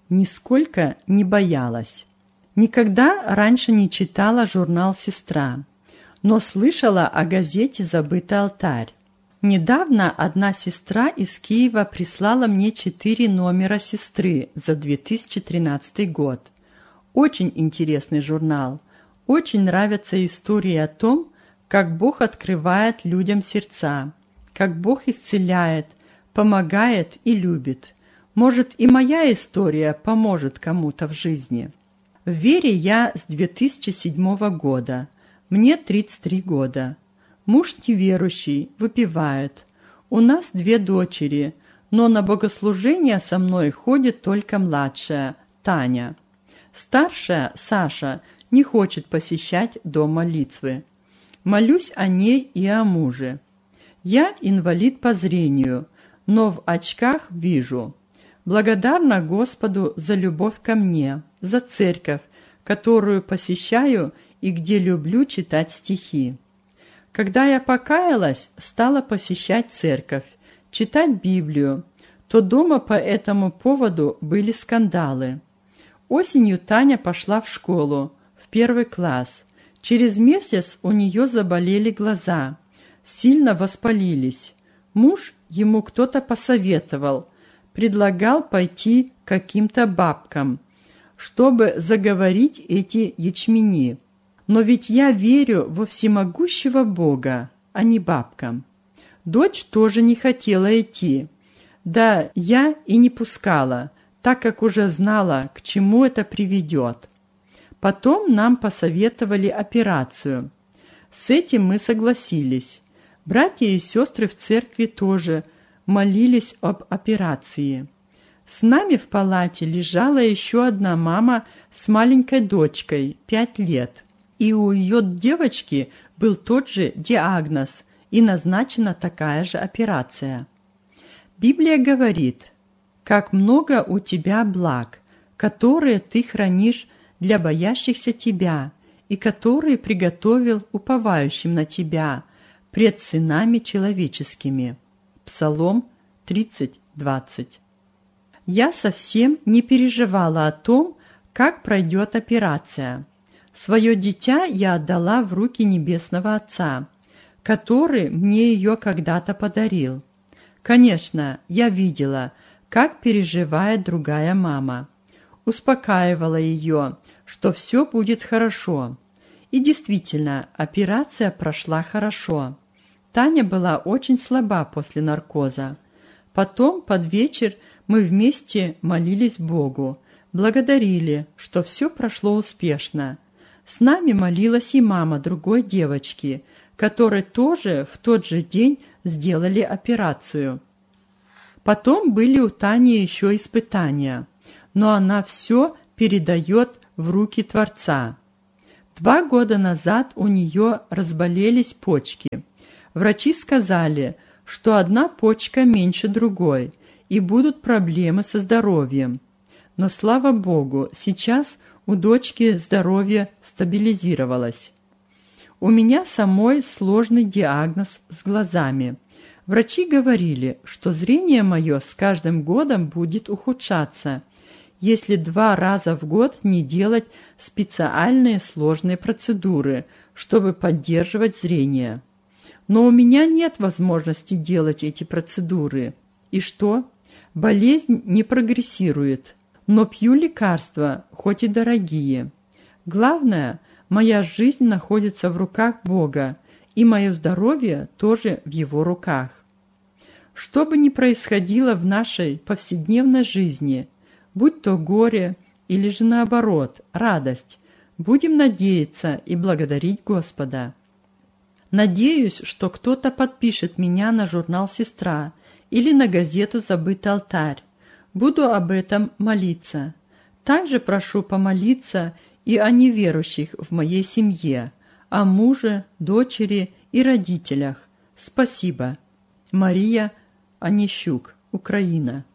нисколько не боялась. Никогда раньше не читала журнал «Сестра», но слышала о газете «Забытый алтарь». Недавно одна сестра из Киева прислала мне 4 номера «Сестры» за 2013 год. Очень интересный журнал. Очень нравятся истории о том, как Бог открывает людям сердца, как Бог исцеляет, помогает и любит. Может, и моя история поможет кому-то в жизни. В вере я с 2007 года. Мне 33 года. Муж неверующий, выпивает. У нас 2 дочери, но на богослужение со мной ходит только младшая, Таня. Старшая, Саша, не хочет посещать дом молитвы. Молюсь о ней и о муже. Я инвалид по зрению, но в очках вижу. Благодарна Господу за любовь ко мне, за церковь, которую посещаю и где люблю читать стихи. Когда я покаялась, стала посещать церковь, читать Библию, то дома по этому поводу были скандалы. Осенью Таня пошла в школу, в 1 класс. Через месяц у нее заболели глаза, сильно воспалились. Муж ему кто-то посоветовал, предлагал пойти к каким-то бабкам, чтобы заговорить эти ячмени. Но ведь я верю во всемогущего Бога, а не бабкам. Дочь тоже не хотела идти. Да, я и не пускала, так как уже знала, к чему это приведет. Потом нам посоветовали операцию. С этим мы согласились. Братья и сестры в церкви тоже молились об операции. С нами в палате лежала еще одна мама с маленькой дочкой, 5 лет. И у ее девочки был тот же диагноз, и назначена такая же операция. Библия говорит: «Как много у тебя благ, которые ты хранишь для боящихся тебя, и которые приготовил уповающим на тебя пред сынами человеческими». Псалом 30:20. Я совсем не переживала о том, как пройдет операция. Свое дитя я отдала в руки Небесного Отца, который мне ее когда-то подарил. Конечно, я видела, как переживает другая мама. Успокаивала ее, что все будет хорошо. И действительно, операция прошла хорошо. Таня была очень слаба после наркоза. Потом, под вечер, мы вместе молились Богу, благодарили, что все прошло успешно. С нами молилась и мама другой девочки, которой тоже в тот же день сделали операцию. Потом были у Тани еще испытания, но она все передает в руки Творца. 2 года назад у нее разболелись почки. Врачи сказали, что одна почка меньше другой, и будут проблемы со здоровьем. Но, слава Богу, сейчас у дочки здоровье стабилизировалось. У меня самой сложный диагноз с глазами. Врачи говорили, что зрение мое с каждым годом будет ухудшаться, если 2 раза в год не делать специальные сложные процедуры, чтобы поддерживать зрение. Но у меня нет возможности делать эти процедуры. И что? Болезнь не прогрессирует, но пью лекарства, хоть и дорогие. Главное, моя жизнь находится в руках Бога, и мое здоровье тоже в Его руках. Что бы ни происходило в нашей повседневной жизни, будь то горе или же наоборот, радость, будем надеяться и благодарить Господа. Надеюсь, что кто-то подпишет меня на журнал «Сестра» или на газету «Забытый алтарь». Буду об этом молиться. Также прошу помолиться и о неверующих в моей семье, о муже, дочери и родителях. Спасибо. Мария Онищук, Украина.